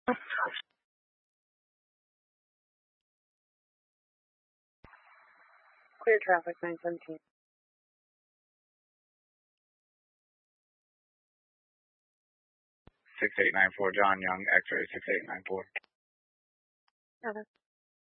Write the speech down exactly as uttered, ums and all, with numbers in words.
Clear traffic, nine seventeen. six eight nine four, John Young, X-ray six eight nine four. Okay.